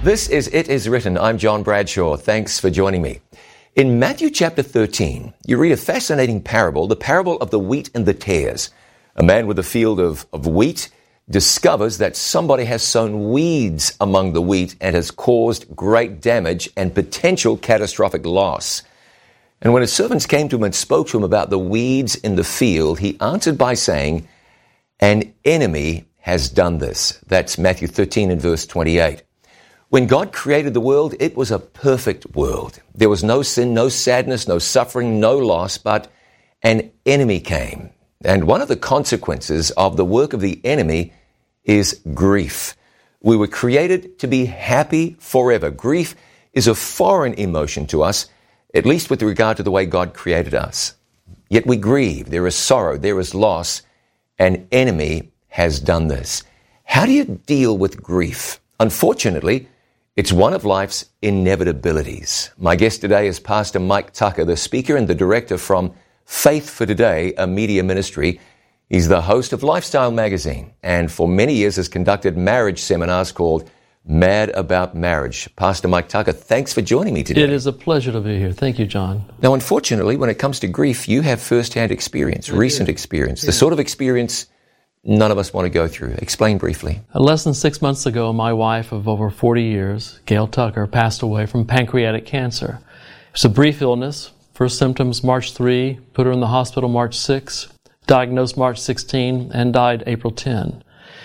This is It Is Written. I'm John Bradshaw. Thanks for joining me. In Matthew chapter 13, you read a fascinating parable, the parable of the wheat and the tares. A man with a field of wheat discovers that somebody has sown weeds among the wheat and has caused great damage and potential catastrophic loss. And when his servants came to him and spoke to him about the weeds in the field, he answered by saying, "An enemy has done this." That's Matthew 13 and verse 28. When God created the world, it was a perfect world. There was no sin, no sadness, no suffering, no loss, but an enemy came. And one of the consequences of the work of the enemy is grief. We were created to be happy forever. Grief is a foreign emotion to us, at least with regard to the way God created us. Yet we grieve. There is sorrow. There is loss. An enemy has done this. How do you deal with grief? Unfortunately, it's one of life's inevitabilities. My guest today is Pastor Mike Tucker, the speaker and the director from Faith for Today, a media ministry. He's the host of Lifestyle Magazine and for many years has conducted marriage seminars called Mad About Marriage. Pastor Mike Tucker, thanks for joining me today. It is a pleasure to be here. Thank you, John. Now, unfortunately, when it comes to grief, you have first-hand experience, recent experience, the sort of experience none of us want to go through. Explain briefly. Less than 6 months ago, my wife of over 40 years, Gail Tucker, passed away from pancreatic cancer. It's a brief illness. First symptoms March 3, put her in the hospital March 6, diagnosed March 16, and died April 10.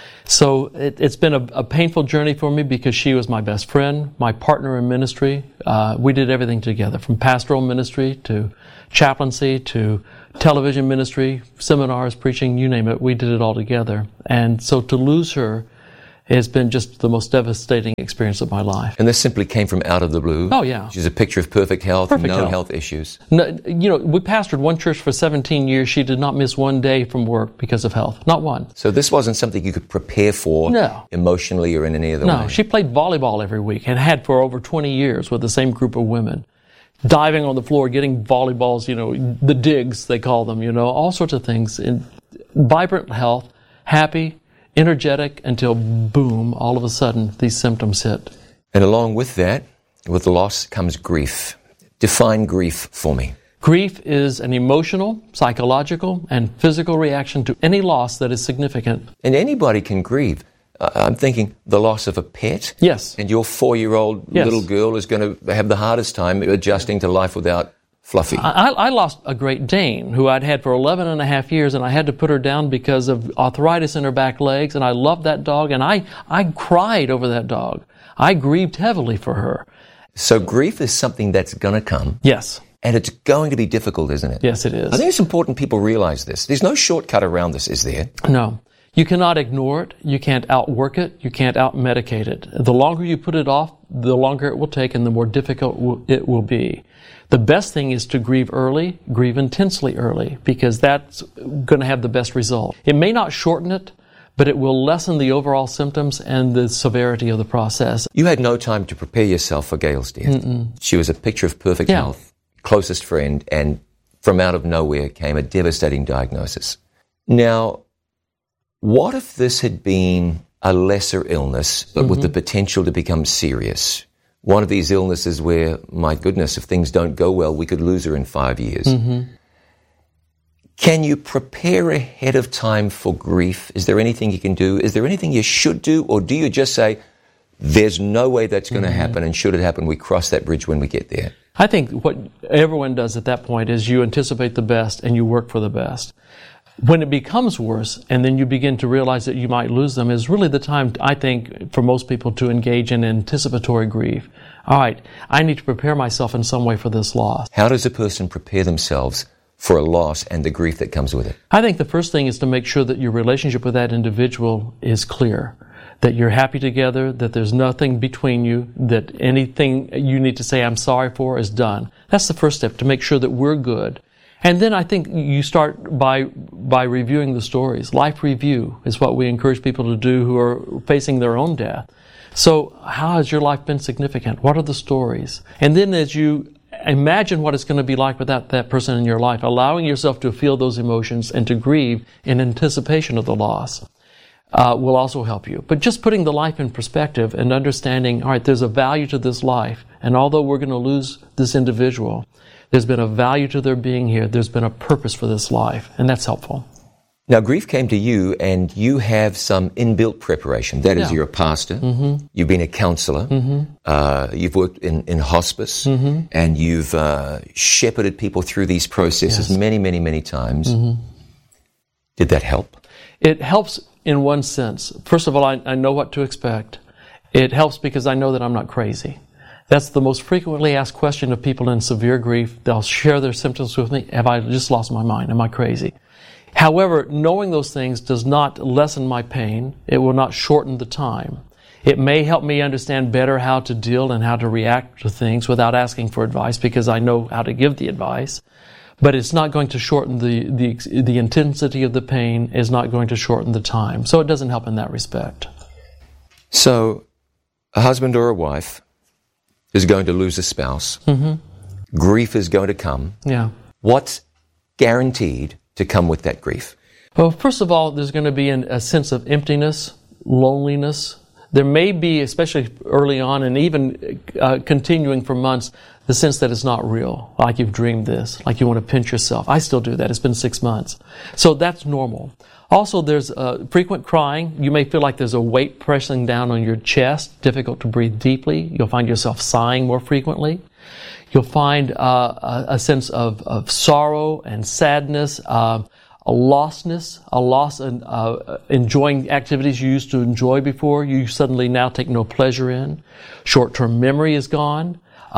So it's been a painful journey for me because she was my best friend, my partner in ministry. We did everything together, from pastoral ministry to chaplaincy to television ministry, seminars, preaching, you name it. We did it all together. And so to lose her has been just the most devastating experience of my life. And this simply came from out of the blue? Oh, yeah. She's a picture of perfect health, no health issues. No, we pastored one church for 17 years. She did not miss one day from work because of health. Not one. So this wasn't something you could prepare for emotionally or in any other way? No, she played volleyball every week and had for over 20 years with the same group of women. Diving on the floor, getting volleyballs, the digs, they call them, all sorts of things. In vibrant health, happy, energetic, until boom, all of a sudden, these symptoms hit. And along with that, with loss comes grief. Define grief for me. Grief is an emotional, psychological, and physical reaction to any loss that is significant. And anybody can grieve. I'm thinking the loss of a pet. Yes. And your 4-year-old little girl is going to have the hardest time adjusting to life without Fluffy. I lost a Great Dane who I'd had for 11 and a half years, and I had to put her down because of arthritis in her back legs, and I loved that dog, and I cried over that dog. I grieved heavily for her. So grief is something that's going to come. Yes. And it's going to be difficult, isn't it? Yes, it is. I think it's important people realize this. There's no shortcut around this, is there? No. You cannot ignore it. You can't outwork it. You can't outmedicate it. The longer you put it off, the longer it will take and the more difficult it will be. The best thing is to grieve early, grieve intensely early, because that's going to have the best result. It may not shorten it, but it will lessen the overall symptoms and the severity of the process. You had no time to prepare yourself for Gail's death. She was a picture of perfect health, closest friend, and from out of nowhere came a devastating diagnosis. Now, what if this had been a lesser illness, but with the potential to become serious? One of these illnesses where, my goodness, if things don't go well, we could lose her in 5 years. Can you prepare ahead of time for grief? Is there anything you can do? Is there anything you should do? Or do you just say, there's no way that's going to happen, and should it happen, we cross that bridge when we get there? I think what everyone does at that point is you anticipate the best and you work for the best. When it becomes worse and then you begin to realize that you might lose them is really the time, I think, for most people to engage in anticipatory grief. All right, I need to prepare myself in some way for this loss. How does a person prepare themselves for a loss and the grief that comes with it? I think the first thing is to make sure that your relationship with that individual is clear, that you're happy together, that there's nothing between you, that anything you need to say I'm sorry for is done. That's the first step, to make sure that we're good. And then I think you start by reviewing the stories. Life review is what we encourage people to do who are facing their own death. So how has your life been significant? What are the stories? And then as you imagine what it's going to be like without that person in your life, allowing yourself to feel those emotions and to grieve in anticipation of the loss. will also help you. But just putting the life in perspective and understanding, all right, there's a value to this life, and although we're going to lose this individual, there's been a value to their being here. There's been a purpose for this life, and that's helpful. Now, grief came to you, and you have some inbuilt preparation. That is, you're a pastor, you've been a counselor, you've worked in hospice, and you've shepherded people through these processes many, many, many times. Did that help? It helps in one sense. First of all, I know what to expect. It helps because I know that I'm not crazy. That's the most frequently asked question of people in severe grief. They'll share their symptoms with me. Have I just lost my mind? Am I crazy? However, knowing those things does not lessen my pain. It will not shorten the time. It may help me understand better how to deal and how to react to things without asking for advice, because I know how to give the advice. But it's not going to shorten the intensity of the pain, is not going to shorten the time. So it doesn't help in that respect. So a husband or a wife is going to lose a spouse. Grief is going to come. Yeah. What's guaranteed to come with that grief? Well, first of all, there's going to be a sense of emptiness, loneliness. There may be, especially early on and even continuing for months, the sense that it's not real, like you've dreamed this, like you want to pinch yourself. I still do that. It's been 6 months. So that's normal. Also, there's frequent crying. You may feel like there's a weight pressing down on your chest, difficult to breathe deeply. You'll find yourself sighing more frequently. You'll find a sense of sorrow and sadness, a loss in enjoying activities you used to enjoy before, you suddenly now take no pleasure in. Short-term memory is gone.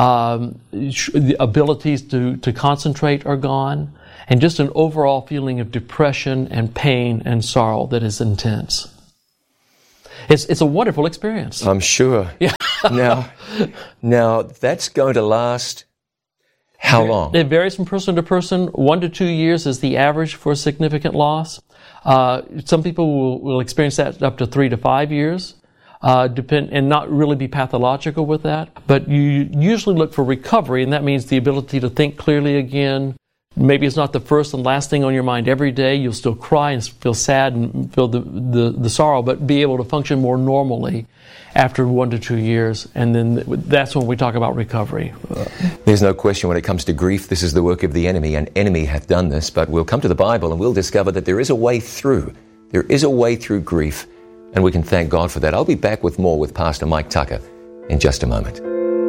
The abilities to concentrate are gone. And just an overall feeling of depression and pain and sorrow that is intense. It's a wonderful experience. I'm sure. Yeah. Now that's going to last how long? It varies from person to person. 1 to 2 years is the average for a significant loss. Some people will experience that up to 3 to 5 years, and not really be pathological with that. But you usually look for recovery, and that means the ability to think clearly again. Maybe it's not the first and last thing on your mind every day. You'll still cry and feel sad and feel the sorrow, but be able to function more normally after 1 to 2 years. And then that's when we talk about recovery. There's no question when it comes to grief, this is the work of the enemy. An enemy hath done this, but we'll come to the Bible and we'll discover that there is a way through. There is a way through grief, and we can thank God for that. I'll be back with more with Pastor Mike Tucker in just a moment.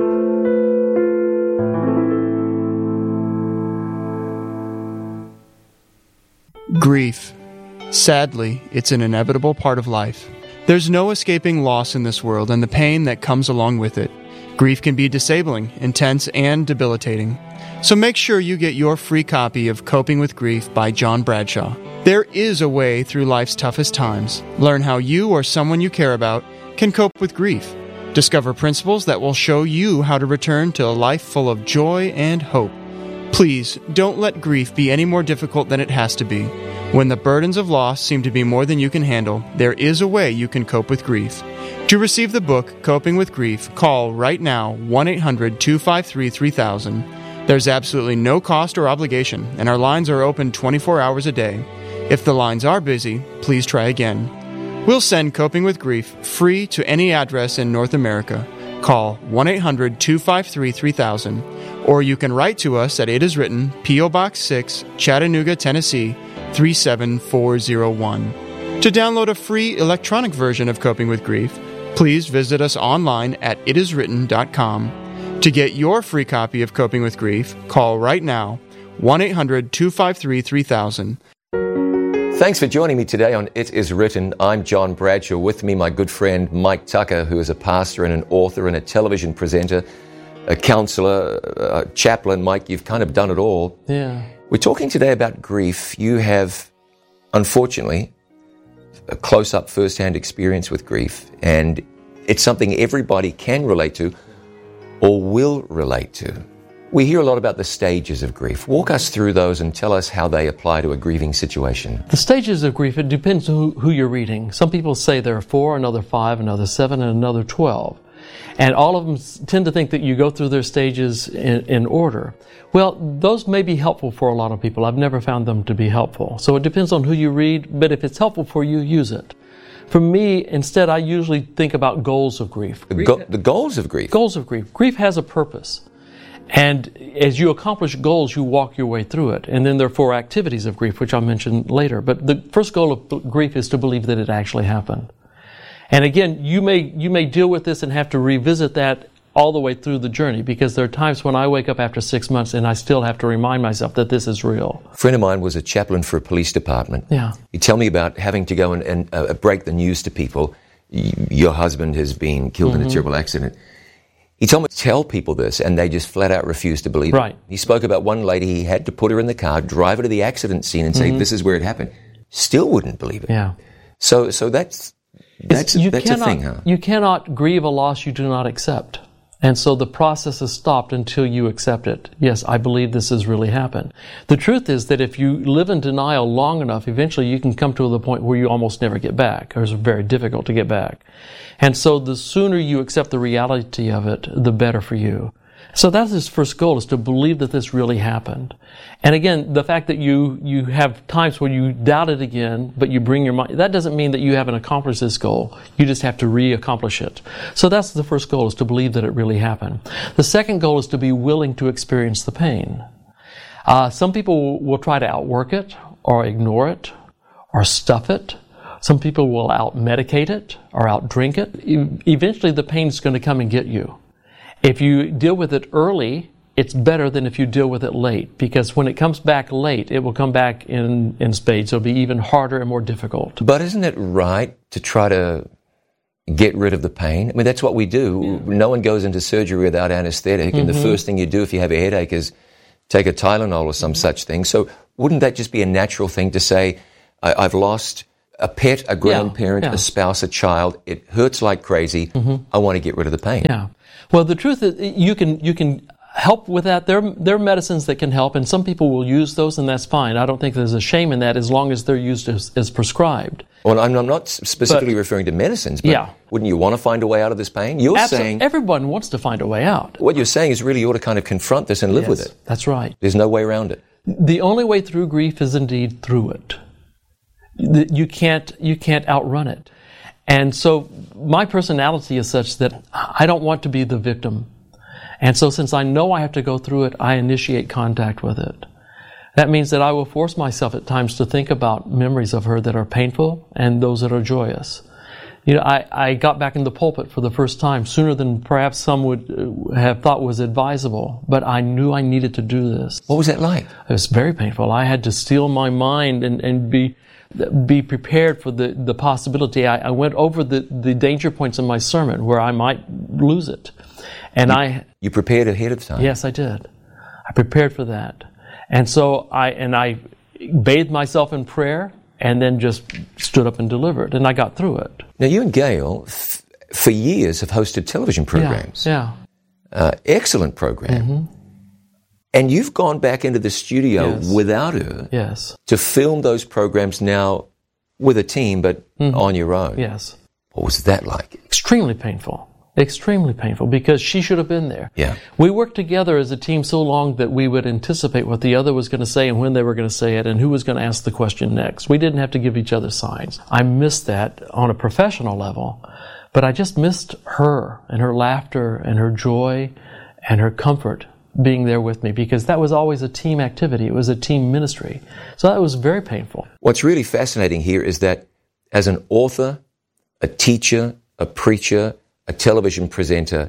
Grief. Sadly, it's an inevitable part of life. There's no escaping loss in this world and the pain that comes along with it. Grief can be disabling, intense, and debilitating. So make sure you get your free copy of Coping with Grief by John Bradshaw. There is a way through life's toughest times. Learn how you or someone you care about can cope with grief. Discover principles that will show you how to return to a life full of joy and hope. Please, don't let grief be any more difficult than it has to be. When the burdens of loss seem to be more than you can handle, there is a way you can cope with grief. To receive the book, Coping with Grief, call right now 1-800-253-3000. There's absolutely no cost or obligation, and our lines are open 24 hours a day. If the lines are busy, please try again. We'll send Coping with Grief free to any address in North America. Call 1-800-253-3000, or you can write to us at It Is Written, P.O. Box 6, Chattanooga, Tennessee, 37401. To download a free electronic version of Coping with Grief, please visit us online at itiswritten.com. To get your free copy of Coping with Grief, call right now, 1-800-253-3000. Thanks for joining me today on It Is Written. I'm John Bradshaw. With me, my good friend Mike Tucker, who is a pastor and an author and a television presenter, a counselor, a chaplain. Mike, you've kind of done it all. Yeah. We're talking today about grief. You have, unfortunately, a close-up first-hand experience with grief, and it's something everybody can relate to or will relate to. We hear a lot about the stages of grief. Walk us through those and tell us how they apply to a grieving situation. The stages of grief, it depends on who you're reading. Some people say there are 4, another 5, another 7, and another 12. And all of them tend to think that you go through their stages in order. Well, those may be helpful for a lot of people. I've never found them to be helpful. So it depends on who you read, but if it's helpful for you, use it. For me, instead, I usually think about goals of grief. The goals of grief. Goals of grief. Grief has a purpose. And as you accomplish goals, you walk your way through it. And then there are 4 activities of grief, which I'll mention later. But the first goal of grief is to believe that it actually happened. And again, you may deal with this and have to revisit that all the way through the journey, because there are times when I wake up after 6 months and I still have to remind myself that this is real. A friend of mine was a chaplain for a police department. Yeah. He'd tell me about having to go and break the news to people. Your husband has been killed in a terrible accident. He told me to tell people this, and they just flat out refused to believe it. He spoke about one lady, he had to put her in the car, drive her to the accident scene and say, this is where it happened. Still wouldn't believe it. Yeah. So that's a thing, huh? You cannot grieve a loss you do not accept. And so the process is stopped until you accept it. Yes, I believe this has really happened. The truth is that if you live in denial long enough, eventually you can come to the point where you almost never get back, or it's very difficult to get back. And so the sooner you accept the reality of it, the better for you. So that's his first goal, is to believe that this really happened. And again, the fact that you have times where you doubt it again, but you bring your mind, that doesn't mean that you haven't accomplished this goal. You just have to re-accomplish it. So that's the first goal, is to believe that it really happened. The second goal is to be willing to experience the pain. Some people will try to outwork it, or ignore it, or stuff it. Some people will out-medicate it, or out-drink it. Eventually the pain is going to come and get you. If you deal with it early, it's better than if you deal with it late, because when it comes back late, it will come back in spades. It'll be even harder and more difficult. But isn't it right to try to get rid of the pain? I mean, that's what we do. Yeah. No one goes into surgery without anesthetic, and the first thing you do if you have a headache is take a Tylenol or some such thing. So wouldn't that just be a natural thing to say, I've lost a pet, a grandparent, a spouse, a child. It hurts like crazy. I want to get rid of the pain. Yeah. Well, the truth is, you can help with that. There are medicines that can help, and some people will use those, and that's fine. I don't think there's a shame in that, as long as they're used as prescribed. Well, I'm not specifically referring to medicines, but wouldn't you want to find a way out of this pain? You're saying everyone wants to find a way out. What you're saying is really you ought to kind of confront this and live with it. That's right. There's no way around it. The only way through grief is indeed through it. You can't outrun it. And so my personality is such that I don't want to be the victim. And so since I know I have to go through it, I initiate contact with it. That means that I will force myself at times to think about memories of her that are painful and those that are joyous. You know, I got back in the pulpit for the first time sooner than perhaps some would have thought was advisable, but I knew I needed to do this. What was that like? It was very painful. I had to steel my mind and be prepared for the possibility. I went over the danger points in my sermon where I might lose it. And You prepared ahead of time? Yes, I did. I prepared for that. And so I bathed myself in prayer and then just stood up and delivered. And I got through it. Now, you and Gail, for years, have hosted television programs. Yeah. Excellent program. And you've gone back into the studio without her to film those programs now with a team, but on your own. Yes. What was that like? Extremely painful. Extremely painful, because she should have been there. Yeah. We worked together as a team so long that we would anticipate what the other was going to say and when they were going to say it and who was going to ask the question next. We didn't have to give each other signs. I missed that on a professional level, but I just missed her and her laughter and her joy and her comfort being there with me, because that was always a team activity. It was a team ministry. So that was very painful. What's really fascinating here is that as an author, a teacher, a preacher, a television presenter,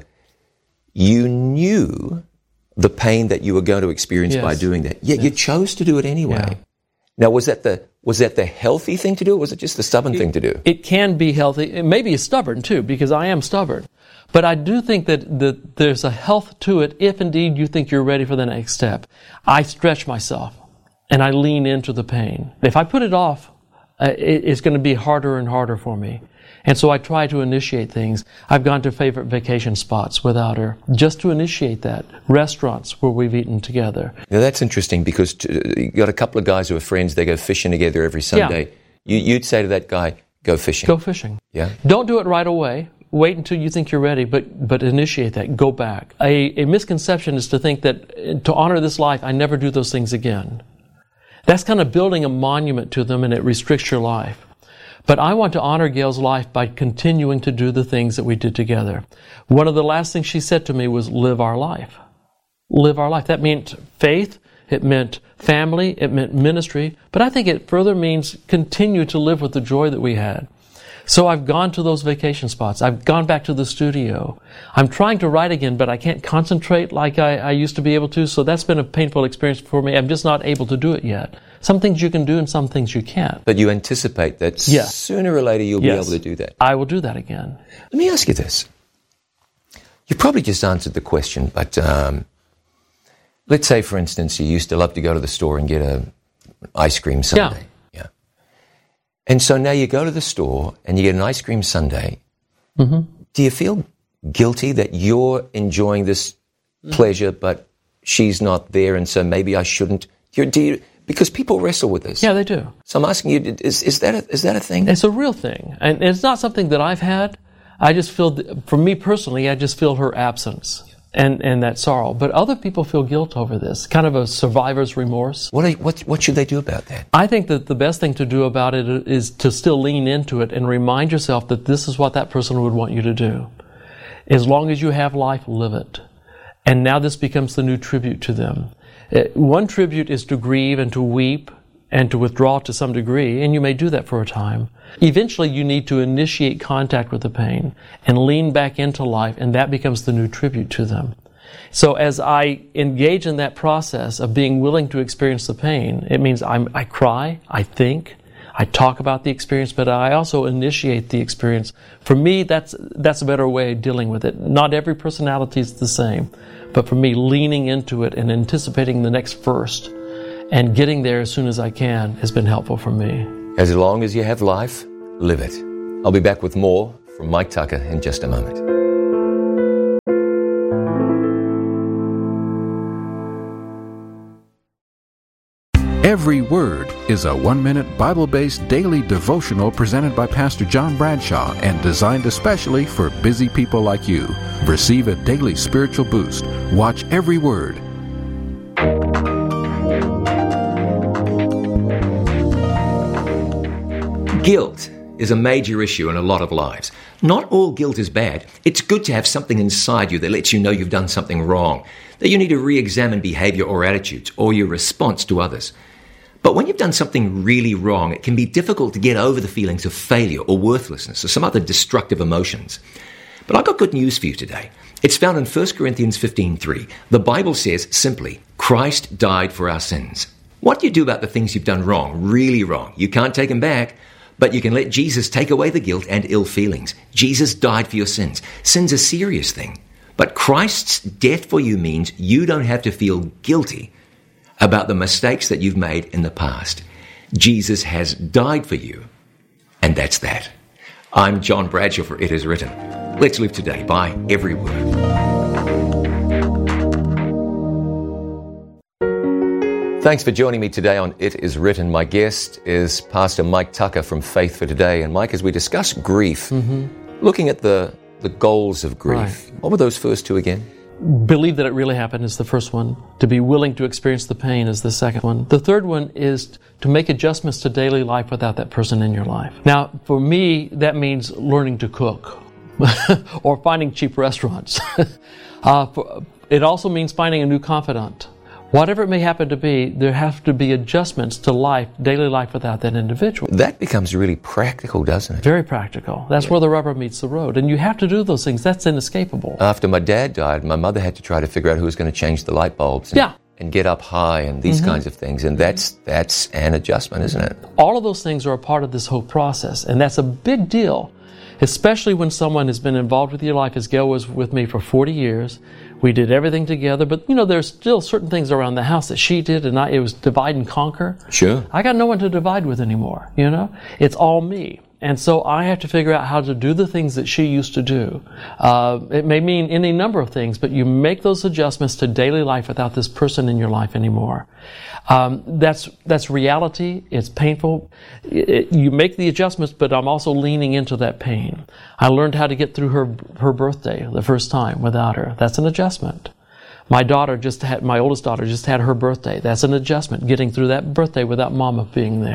you knew the pain that you were going to experience by doing that. Yet you chose to do it anyway. Yeah. Now, was that the healthy thing to do, or was it just the stubborn thing to do? It can be healthy. It may be stubborn, too, because I am stubborn. But I do think that there's a health to it if indeed you think you're ready for the next step. I stretch myself, and I lean into the pain. If I put it off, it's going to be harder and harder for me. And so I try to initiate things. I've gone to favorite vacation spots without her, just to initiate that. Restaurants where we've eaten together. Now that's interesting, because you got a couple of guys who are friends. They go fishing together every Sunday. Yeah. You'd say to that guy, go fishing. Go fishing. Yeah. Don't do it right away. Wait until you think you're ready, but initiate that. Go back. A misconception is to think that to honor this life, I never do those things again. That's kind of building a monument to them, and it restricts your life. But I want to honor Gail's life by continuing to do the things that we did together. One of the last things she said to me was, live our life. Live our life. That meant faith. It meant family. It meant ministry. But I think it further means continue to live with the joy that we had. So I've gone to those vacation spots. I've gone back to the studio. I'm trying to write again, but I can't concentrate like I used to be able to. So that's been a painful experience for me. I'm just not able to do it yet. Some things you can do and some things you can't. But you anticipate that sooner or later you'll be able to do that. I will do that again. Let me ask you this. You probably just answered the question, but let's say, for instance, you used to love to go to the store and get an ice cream sundae. Yeah. And so now you go to the store and you get an ice cream sundae. Mm-hmm. Do you feel guilty that you're enjoying this pleasure, but she's not there, and so maybe I shouldn't? Because people wrestle with this. Yeah, they do. So I'm asking you, is that a thing? It's a real thing. And it's not something that I've had. I just feel, for me personally, I just feel her absence and that sorrow. But other people feel guilt over this, kind of a survivor's remorse. What should they do about that? I think that the best thing to do about it is to still lean into it and remind yourself that this is what that person would want you to do. As long as you have life, live it. And now this becomes the new tribute to them. One tribute is to grieve and to weep and to withdraw to some degree, and you may do that for a time. Eventually, you need to initiate contact with the pain and lean back into life, and that becomes the new tribute to them. So as I engage in that process of being willing to experience the pain, it means I cry, I think, I talk about the experience, but I also initiate the experience. For me, that's a better way of dealing with it. Not every personality is the same. But for me, leaning into it and anticipating the next first and getting there as soon as I can has been helpful for me. As long as you have life, live it. I'll be back with more from Mike Tucker in just a moment. Every Word is a 1-minute Bible-based daily devotional presented by Pastor John Bradshaw and designed especially for busy people like you. Receive a daily spiritual boost. Watch Every Word. Guilt is a major issue in a lot of lives. Not all guilt is bad. It's good to have something inside you that lets you know you've done something wrong, that you need to re-examine behavior or attitudes or your response to others. But when you've done something really wrong, it can be difficult to get over the feelings of failure or worthlessness or some other destructive emotions. But I've got good news for you today. It's found in 1 Corinthians 15:3. The Bible says simply, Christ died for our sins. What do you do about the things you've done wrong, really wrong? You can't take them back, but you can let Jesus take away the guilt and ill feelings. Jesus died for your sins. Sin's a serious thing. But Christ's death for you means you don't have to feel guilty about the mistakes that you've made in the past. Jesus has died for you, and that's that. I'm John Bradshaw for It Is Written. Let's live today by every word. Thanks for joining me today on It Is Written. My guest is Pastor Mike Tucker from Faith for Today. And Mike, as we discuss grief, looking at the goals of grief, Right. What were those first two again? Believe that it really happened is the first one. To be willing to experience the pain is the second one. The third one is to make adjustments to daily life without that person in your life. Now, for me, that means learning to cook or finding cheap restaurants. It also means finding a new confidant. Whatever it may happen to be, there have to be adjustments to life, daily life without that individual. That becomes really practical, doesn't it? Very practical. That's where the rubber meets the road. And you have to do those things. That's inescapable. After my dad died, my mother had to try to figure out who was going to change the light bulbs and get up high and these kinds of things. And that's an adjustment, isn't it? All of those things are a part of this whole process. And that's a big deal, especially when someone has been involved with your life, as Gail was with me for 40 years. We did everything together, but there's still certain things around the house that she did, and it was divide and conquer. Sure. I got no one to divide with anymore, It's all me. And so I have to figure out how to do the things that she used to do. It may mean any number of things, but you make those adjustments to daily life without this person in your life anymore. That's reality. It's painful. You make the adjustments, but I'm also leaning into that pain. I learned how to get through her birthday the first time without her. That's an adjustment. My oldest daughter just had her birthday. That's an adjustment, getting through that birthday without Mama being there.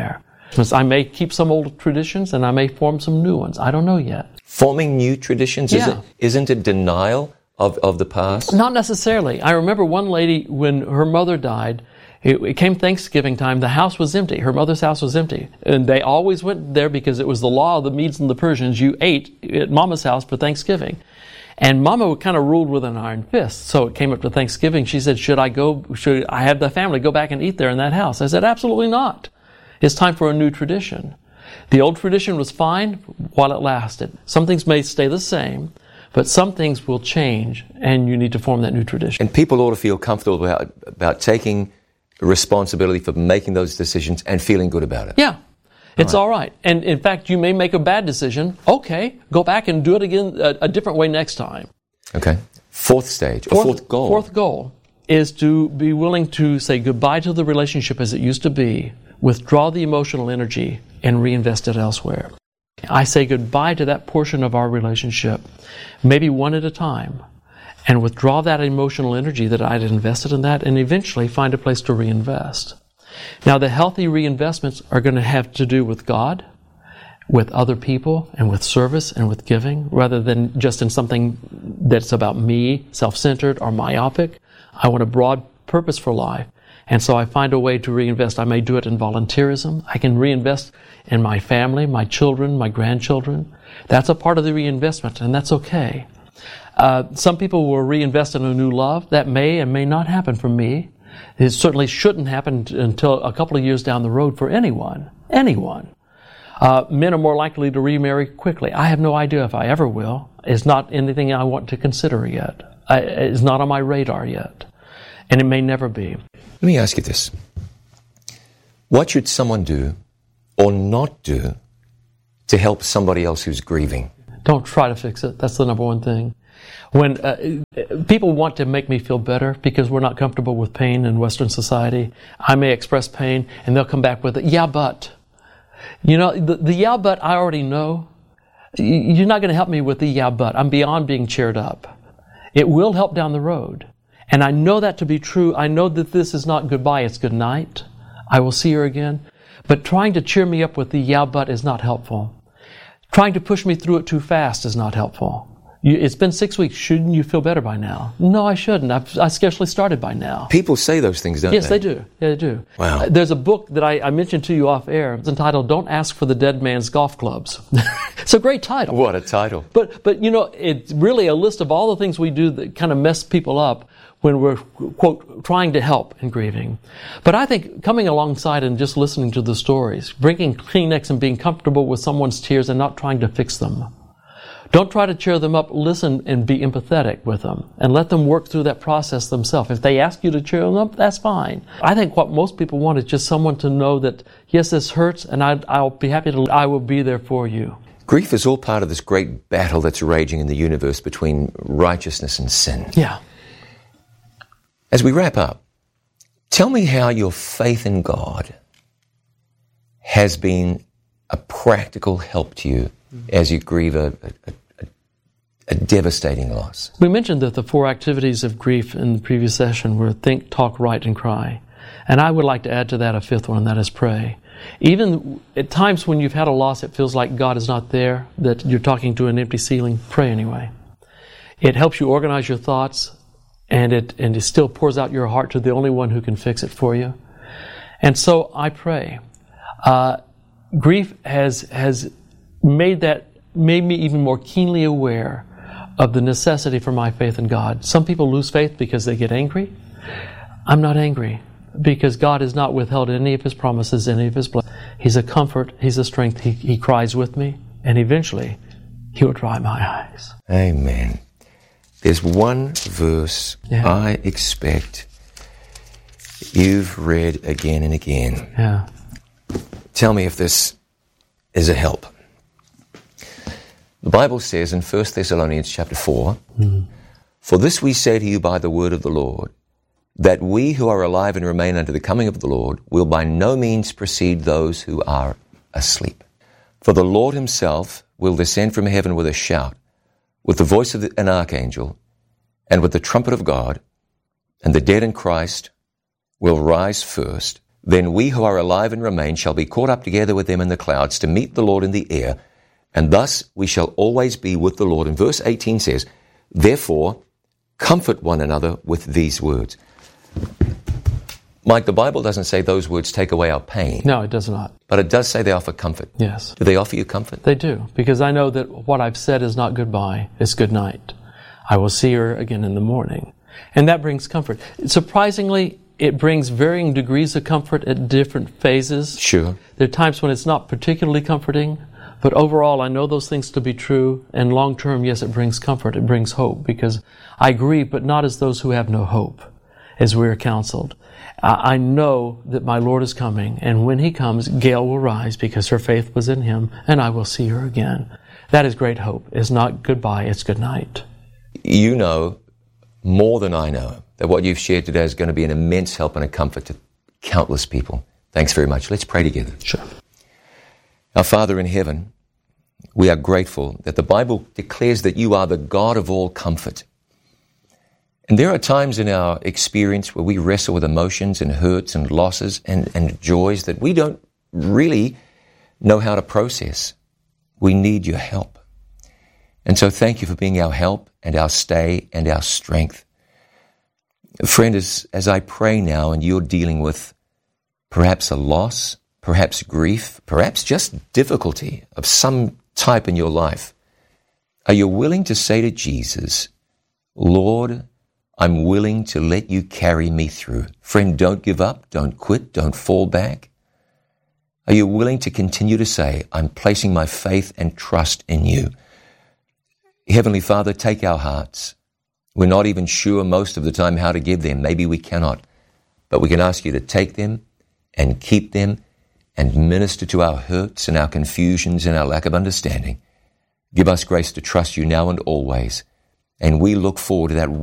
I may keep some old traditions and I may form some new ones. I don't know yet. Forming new traditions? Yeah. Isn't it denial of the past? Not necessarily. I remember one lady, when her mother died, it came Thanksgiving time, the house was empty. Her mother's house was empty. And they always went there because it was the law of the Medes and the Persians. You ate at Mama's house for Thanksgiving. And Mama kind of ruled with an iron fist. So it came up to Thanksgiving. She said, should I have the family go back and eat there in that house? I said, absolutely not. It's time for a new tradition. The old tradition was fine while it lasted. Some things may stay the same, but some things will change, and you need to form that new tradition. And people ought to feel comfortable about taking responsibility for making those decisions and feeling good about it. Yeah. It's all right. And in fact, you may make a bad decision. Okay, go back and do it again a different way next time. Okay. Fourth goal. Fourth goal is to be willing to say goodbye to the relationship as it used to be, withdraw the emotional energy, and reinvest it elsewhere. I say goodbye to that portion of our relationship, maybe one at a time, and withdraw that emotional energy that I'd invested in that, and eventually find a place to reinvest. Now, the healthy reinvestments are going to have to do with God, with other people, and with service, and with giving, rather than just in something that's about me, self-centered, or myopic. I want a broad purpose for life. And so I find a way to reinvest. I may do it in volunteerism. I can reinvest in my family, my children, my grandchildren. That's a part of the reinvestment, and that's okay. Some people will reinvest in a new love. That may and may not happen for me. It certainly shouldn't happen until a couple of years down the road for anyone. Anyone. Men are more likely to remarry quickly. I have no idea if I ever will. It's not anything I want to consider yet. It's not on my radar yet. And it may never be. Let me ask you this. What should someone do or not do to help somebody else who's grieving? Don't try to fix it. That's the number one thing. When people want to make me feel better because we're not comfortable with pain in Western society, I may express pain and they'll come back with it, yeah, but. You know, the yeah, but I already know. You're not going to help me with the yeah, but. I'm beyond being cheered up. It will help down the road. And I know that to be true. I know that this is not goodbye, it's good night. I will see her again. But trying to cheer me up with the yeah, but is not helpful. Trying to push me through it too fast is not helpful. It's been 6 weeks. Shouldn't you feel better by now? No, I shouldn't. I scarcely started by now. People say those things, don't they? Yes, they do. Yeah, they do. Wow. There's a book that I mentioned to you off air. It's entitled "Don't Ask for the Dead Man's Golf Clubs." It's a great title. What a title. But you know, it's really a list of all the things we do that kind of mess people up when we're, quote, trying to help in grieving. But I think coming alongside and just listening to the stories, bringing Kleenex and being comfortable with someone's tears and not trying to fix them. Don't try to cheer them up. Listen and be empathetic with them and let them work through that process themselves. If they ask you to cheer them up, that's fine. I think what most people want is just someone to know that, yes, this hurts and I'll be happy to, I will be there for you. Grief is all part of this great battle that's raging in the universe between righteousness and sin. Yeah. As we wrap up, tell me how your faith in God has been a practical help to you as you grieve a devastating loss. We mentioned that the 4 activities of grief in the previous session were think, talk, write, and cry. And I would like to add to that a 5th one, and that is pray. Even at times when you've had a loss, it feels like God is not there, that you're talking to an empty ceiling, pray anyway. It helps you organize your thoughts, and it still pours out your heart to the only one who can fix it for you. And so I pray. Grief has made me even more keenly aware of the necessity for my faith in God. Some people lose faith because they get angry. I'm not angry because God has not withheld any of His promises, any of His blessings. He's a comfort, He's a strength. He cries with me, and eventually He will dry my eyes. Amen. There's one verse Yeah. I expect you've read again and again. Yeah. Tell me if this is a help. The Bible says in 1 Thessalonians chapter 4, For this we say to you by the word of the Lord, that we who are alive and remain unto the coming of the Lord will by no means precede those who are asleep. For the Lord Himself will descend from heaven with a shout, with the voice of an archangel, and with the trumpet of God, and the dead in Christ will rise first. Then we who are alive and remain shall be caught up together with them in the clouds to meet the Lord in the air, and thus we shall always be with the Lord. And verse 18 says, therefore, comfort one another with these words. Mike, the Bible doesn't say those words take away our pain. No, it does not. But it does say they offer comfort. Yes. Do they offer you comfort? They do, because I know that what I've said is not goodbye, it's good night. I will see her again in the morning. And that brings comfort. Surprisingly, it brings varying degrees of comfort at different phases. Sure. There are times when it's not particularly comforting, but overall I know those things to be true, and long term, yes, it brings comfort, it brings hope, because I grieve, but not as those who have no hope, as we are counseled. I know that my Lord is coming, and when He comes, Gail will rise because her faith was in Him, and I will see her again. That is great hope. It's not goodbye, it's good night. You know more than I know that what you've shared today is going to be an immense help and a comfort to countless people. Thanks very much. Let's pray together. Sure. Our Father in heaven, we are grateful that the Bible declares that you are the God of all comfort. And there are times in our experience where we wrestle with emotions and hurts and losses and joys that we don't really know how to process. We need your help. And so thank you for being our help and our stay and our strength. Friend, as I pray now and you're dealing with perhaps a loss, perhaps grief, perhaps just difficulty of some type in your life, are you willing to say to Jesus, Lord, I'm willing to let you carry me through. Friend, don't give up, don't quit, don't fall back. Are you willing to continue to say, I'm placing my faith and trust in you? Heavenly Father, take our hearts. We're not even sure most of the time how to give them. Maybe we cannot. But we can ask you to take them and keep them and minister to our hurts and our confusions and our lack of understanding. Give us grace to trust you now and always. And we look forward to that